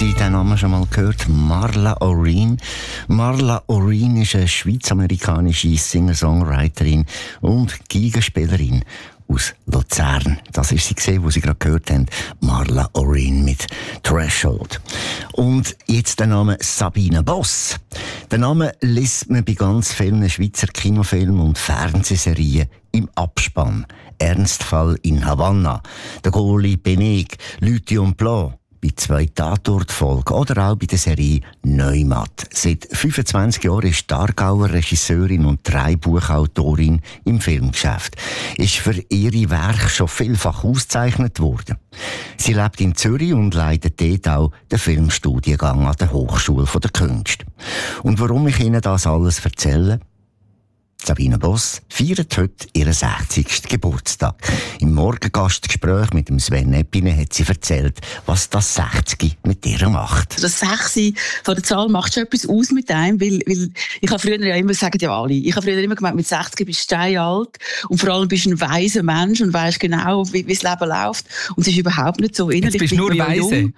Sie den Namen schon mal gehört? Marla Oreen. Marla Oreen ist eine schweiz-amerikanische Singer-Songwriterin und Geigenspielerin aus Luzern. Das ist sie gesehen, wo Sie gerade gehört haben. Marla Oreen mit Threshold. Und jetzt der Name Sabine Boss. Den Namen liest man bei ganz vielen Schweizer Kinofilmen und Fernsehserien im Abspann. Ernstfall in Havanna, der Goli Beneg, Lithium Blanc, bei 2 Tatortfolgen oder auch bei der Serie Neumatt. Seit 25 Jahren ist die Aargauer Regisseurin und Drehbuchautorin im Filmgeschäft. Ist für ihre Werke schon vielfach ausgezeichnet worden. Sie lebt in Zürich und leitet dort auch den Filmstudiengang an der Hochschule der Künste. Und warum ich Ihnen das alles erzähle? Sabine Boss feiert heute ihren 60. Geburtstag. Im Morgengastgespräch mit dem Sven Epine hat sie erzählt, was das 60 mit ihr macht. Das 60 von der Zahl macht schon etwas aus mit einem, weil ich habe früher ja immer, sagen ja alle, ich habe früher immer gemeint, mit 60 bist du steinalt und vor allem bist du ein weiser Mensch und weisst genau, wie das Leben läuft. Und es ist überhaupt nicht so. Innerlich bist du nur weise.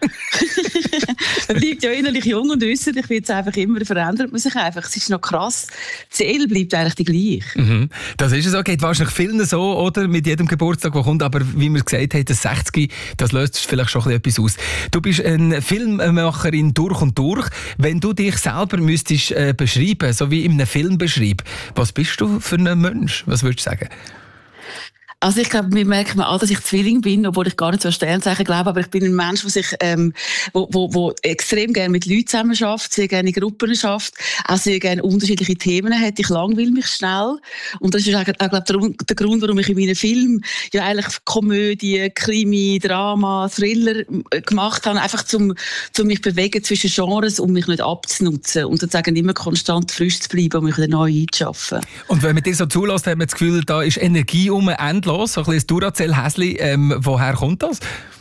Man bleibt ja innerlich jung und äußerlich wird es einfach immer, verändert man sich einfach. Es ist noch krass. Die Seele bleibt eigentlich die gleiche. Mhm. Das ist es auch. Geht wahrscheinlich vielen so, oder? Mit jedem Geburtstag, der kommt. Aber wie wir gesagt haben, das 60, das löst vielleicht schon etwas aus. Du bist eine Filmemacherin durch und durch. Wenn du dich selber müsstest beschreiben, so wie in einem Film beschreiben, was bist du für ein Mensch? Was würdest du sagen? Also ich glaube, mir merkt man an, dass ich Zwilling bin, obwohl ich gar nicht so an Sternzeichen glaube, aber ich bin ein Mensch, der sich, wo extrem gerne mit Leuten zusammen schafft, sehr gerne in Gruppen schafft, auch sehr gerne unterschiedliche Themen hat. Ich langweile mich schnell. Und das ist auch, glaube der Grund, warum ich in meinen Filmen ja eigentlich Komödie, Krimi, Drama, Thriller gemacht habe, einfach zum mich bewegen zwischen Genres, um mich nicht abzunutzen und sozusagen immer konstant frisch zu bleiben und mich wieder neu einzuschaffen. Und wenn man dir so zulässt, hat man das Gefühl, da ist Energie endlos. So ein bisschen Duracell-Häsli. Woher kommt das?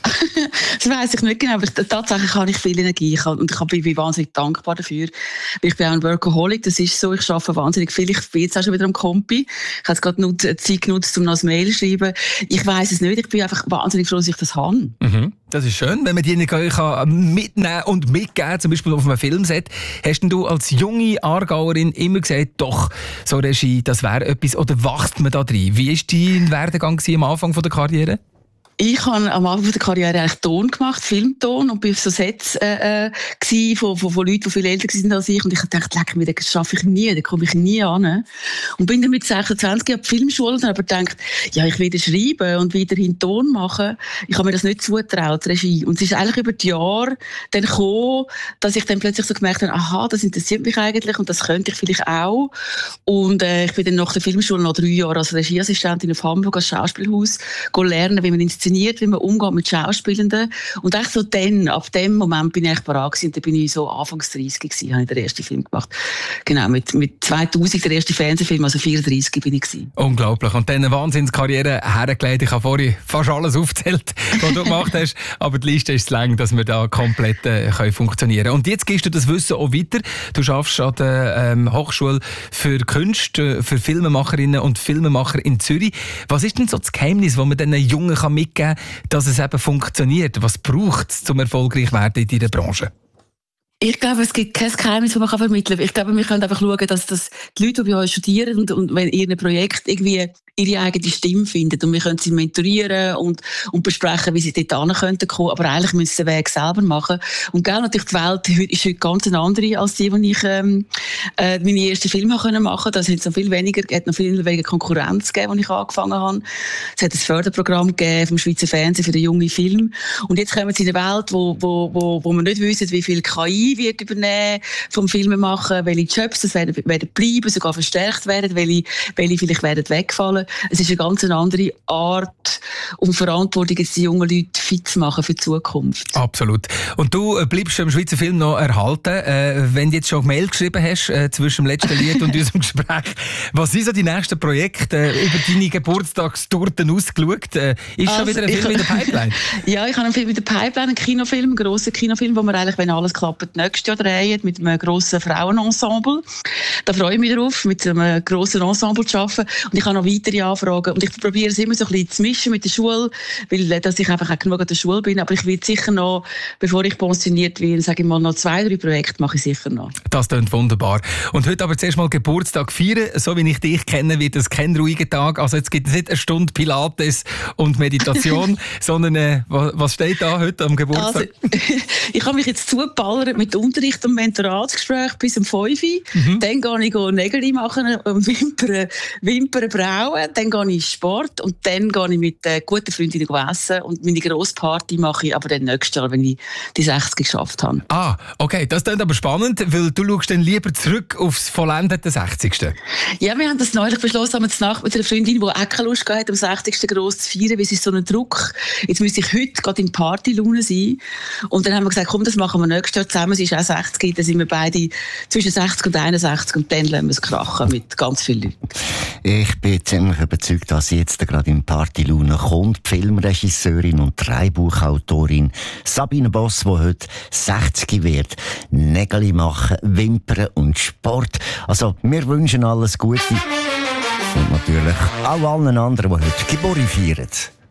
Das weiss ich nicht genau, aber tatsächlich habe ich viel Energie und ich bin wahnsinnig dankbar dafür. Ich bin auch ein Workaholic, das ist so, ich arbeite wahnsinnig viel, ich bin jetzt auch schon wieder am Kompi. Ich habe jetzt gerade Zeit genutzt, um noch ein Mail zu schreiben. Ich weiss es nicht, ich bin einfach wahnsinnig froh, dass ich das habe. Mhm. Das ist schön, wenn man die Energie mitnehmen und mitgeben, zum Beispiel auf einem Filmset. Hast denn du als junge Aargauerin immer gesagt, doch, so Regie, das wäre etwas, oder wächst man da drin? Wie war dein Werdegang am Anfang der Karriere? Ich habe am Anfang der Karriere eigentlich Ton gemacht, Filmton, und bin auf so Sets von Leuten, die viel älter waren als ich. Und ich dachte, leck mir, das schaffe ich nie, da komme ich nie an. Und bin dann mit 26 auf die Filmschule und habe gedacht, ja, ich will schreiben und weiterhin Ton machen. Ich habe mir das nicht zugetraut, Regie. Und es ist eigentlich über die Jahre dann gekommen, dass ich dann plötzlich so gemerkt habe, aha, das interessiert mich eigentlich und das könnte ich vielleicht auch. Und ich bin dann nach der Filmschule noch 3 Jahre als Regieassistentin auf Hamburg als Schauspielhaus lernen, wie man inszeniert, wie man umgeht mit Schauspielenden. Und echt so dann, ab dem Moment bin ich echt bereit gewesen. Und dann bin ich so Anfangs 30 gewesen, habe ich den ersten Film gemacht. Genau, mit 2000 der erste Fernsehfilm, also 34 bin ich gewesen. Unglaublich. Und dann eine Wahnsinnskarriere hergelegt. Ich habe vorhin fast alles aufgezählt, was du gemacht hast. Aber die Liste ist zu lang, dass wir da komplett funktionieren können. Und jetzt gibst du das Wissen auch weiter. Du arbeitest an der Hochschule für Künste, für Filmemacherinnen und Filmemacher in Zürich. Was ist denn so das Geheimnis, das man den Jungen mitgeben kann, dass es eben funktioniert? Was braucht es, um erfolgreich zu werden in deiner Branche? Ich glaube, es gibt kein Geheimnis, das man vermitteln kann. Ich glaube, wir können einfach schauen, dass die Leute, die bei uns studieren und wenn ihr ein Projekt irgendwie ihre eigene Stimme finden und wir können sie mentorieren und besprechen, wie sie dort hin könnten kommen, aber eigentlich müssen sie den Weg selber machen. Und genau, natürlich die Welt ist heute ganz eine andere als die ich meine ersten Filme machen konnte. Da hat noch viel weniger Konkurrenz gegeben, als ich angefangen habe. Es hat ein Förderprogramm gegeben vom Schweizer Fernsehen für den jungen Film. Und jetzt kommen sie in eine Welt, wo wir nicht wissen, wie viel KI wird übernehmen vom Filmen machen, welche Jobs das werden bleiben, sogar verstärkt werden, welche vielleicht werden wegfallen. Es ist eine ganz andere Art und Verantwortung, jetzt die jungen Leute fit zu machen für die Zukunft. Absolut. Und du bleibst im Schweizer Film noch erhalten. Wenn du jetzt schon Mail geschrieben hast zwischen dem letzten Lied und unserem Gespräch, was sind so die nächsten Projekte über deine Geburtstagstorten ausgeschaut? Ist schon wieder ein Film in der Pipeline? Ja, ich habe einen Film in der Pipeline, einen Kinofilm, einen grossen Kinofilm, wo wir eigentlich, wenn alles klappt, nächstes Jahr drehen, mit einem grossen Frauenensemble. Da freue ich mich drauf, mit einem grossen Ensemble zu arbeiten. Und ich habe noch weitere weitere Anfragen. Und ich probiere es immer so ein bisschen zu mischen mit der Schule, weil dass ich einfach auch genug an der Schule bin. Aber ich will sicher noch, bevor ich pensioniert werde, sage ich mal, noch 2, 3 Projekte mache ich sicher noch. Das klingt wunderbar. Und heute aber zuerst mal Geburtstag feiern. So wie ich dich kenne, wird das kein ruhiger Tag. Also jetzt gibt es nicht eine Stunde Pilates und Meditation, sondern was steht da heute am Geburtstag? Also, ich habe mich jetzt zugeballert mit Unterricht und Mentoratsgespräch bis um 5 Uhr. Dann gehe ich Nägel machen, Wimpern brauen. Dann gehe ich Sport und dann gehe ich mit guten Freundinnen essen. Und meine grosse Party mache ich aber dann nächstes Jahr, wenn ich die 60 geschafft habe. Ah, okay. Das klingt aber spannend, weil du schaust dann lieber zurück aufs vollendete 60. Ja, wir haben das neulich beschlossen, haben wir Nacht mit einer Freundin, die auch keine Lust hatte, am 60. gross zu feiern, weil es ist so ein Druck. Jetzt müsste ich heute gerade in Partylaune sein. Und dann haben wir gesagt, komm, das machen wir nächstes Jahr zusammen. Sie ist auch 60, dann sind wir beide zwischen 60 und 61 und dann lassen wir es krachen mit ganz vielen Leuten. Ich bin ziemlich überzeugt, dass sie jetzt gerade in Partylaune kommt. Die Filmregisseurin und Drehbuchautorin Sabine Boss, die heute 60 wird. Nägel machen, Wimpern und Sport. Also, wir wünschen alles Gute. Und natürlich auch allen anderen, die heute Geburtstag feiern.